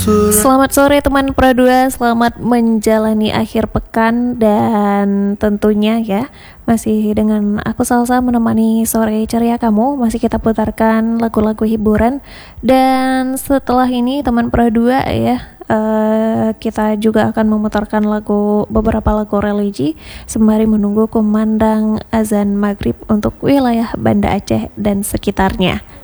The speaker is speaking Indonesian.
Selamat sore teman Pro 2, selamat menjalani akhir pekan dan tentunya ya masih dengan aku Salsa menemani sore ceria kamu. Masih kita putarkan lagu-lagu hiburan dan setelah ini teman Pro 2 ya kita juga akan memutarkan beberapa lagu religi sembari menunggu kumandang azan maghrib untuk wilayah Banda Aceh dan sekitarnya.